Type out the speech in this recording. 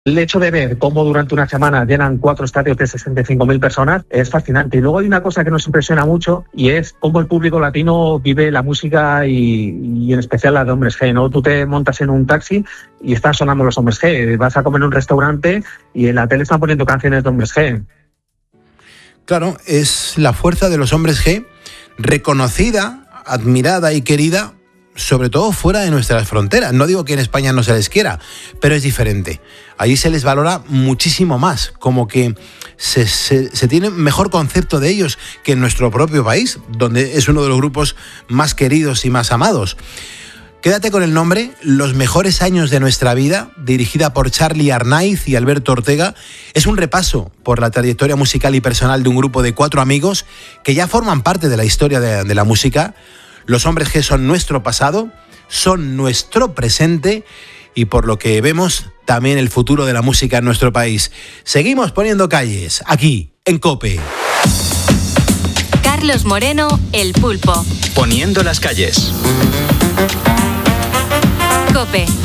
El hecho de ver cómo durante una semana llenan 4 estadios de 65.000 personas es fascinante. Y luego hay una cosa que nos impresiona mucho y es cómo el público latino vive la música y en especial la de Hombres G, ¿no? Tú te montas en un taxi y están sonando los Hombres G. Vas a comer en un restaurante y en la tele están poniendo canciones de Hombres G. Claro, es la fuerza de los Hombres G, reconocida, admirada y querida, sobre todo fuera de nuestras fronteras. No digo que en España no se les quiera, pero es diferente. Allí se les valora muchísimo más, como que se tiene mejor concepto de ellos que en nuestro propio país, donde es uno de los grupos más queridos y más amados. Quédate con el nombre Los mejores años de nuestra vida, dirigida por Charly Arnaiz y Alberto Ortega. Es un repaso por la trayectoria musical y personal de un grupo de 4 amigos que ya forman parte de la historia de la música. Los Hombres G son nuestro pasado, son nuestro presente y, por lo que vemos, también el futuro de la música en nuestro país. Seguimos poniendo calles, aquí, en COPE. Carlos Moreno, El Pulpo. Poniendo las calles. COPE.